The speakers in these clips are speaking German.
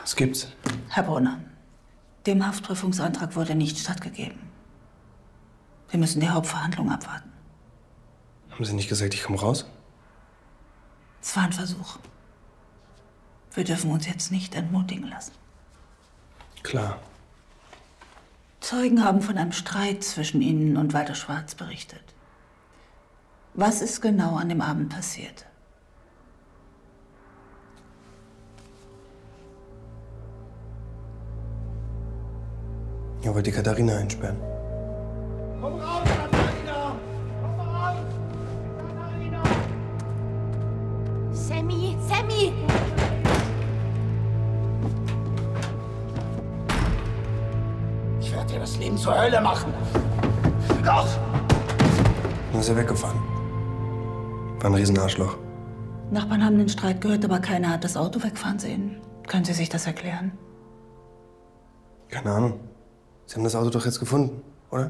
Was gibt's? Herr Brunner, dem Haftprüfungsantrag wurde nicht stattgegeben. Wir müssen die Hauptverhandlung abwarten. Haben Sie nicht gesagt, ich komme raus? Es war ein Versuch. Wir dürfen uns jetzt nicht entmutigen lassen. Klar. Zeugen haben von einem Streit zwischen Ihnen und Walter Schwarz berichtet. Was ist genau an dem Abend passiert? Ihr wollt die Katharina einsperren. Komm raus, Katharina! Komm raus! Katharina! Sammy! Sammy! Ich werde dir das Leben zur Hölle machen! Raus! Dann ist er weggefahren. War ein Riesenarschloch. Nachbarn haben den Streit gehört, aber keiner hat das Auto wegfahren sehen. Können Sie sich das erklären? Keine Ahnung. Sie haben das Auto doch jetzt gefunden, oder?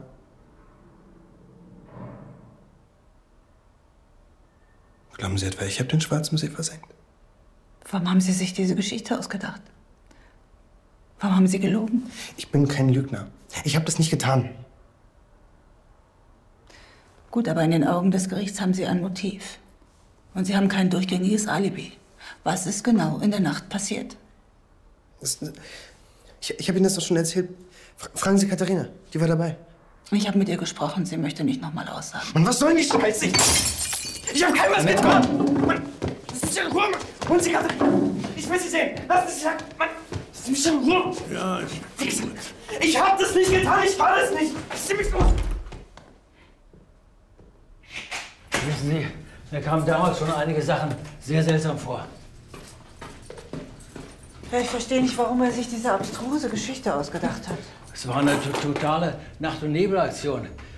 Glauben Sie etwa, ich habe den Schwarzen See versenkt? Warum haben Sie sich diese Geschichte ausgedacht? Warum haben Sie gelogen? Ich bin kein Lügner. Ich habe das nicht getan. Gut, aber in den Augen des Gerichts haben Sie ein Motiv. Und Sie haben kein durchgängiges Alibi. Was ist genau in der Nacht passiert? Ich habe Ihnen das doch schon erzählt. Fragen Sie Katharina, die war dabei. Ich habe mit ihr gesprochen, sie möchte nicht nochmal aussagen. Mann, was soll die Scheiße? Ich habe keinem was getan! Mann, lassen Sie mich in Ruhe, Mann! Holen Sie Katharina! Ich will Sie sehen! Lassen Sie mich, Mann! Lassen Sie mich in Ruhe! Ja, Ich hab das nicht getan! Ich war das nicht! Lassen Sie mich los! Wissen Sie, mir kamen damals schon einige Sachen sehr seltsam vor. Ja, ich verstehe nicht, warum er sich diese abstruse Geschichte ausgedacht hat. Es war eine totale Nacht- und Nebelaktion.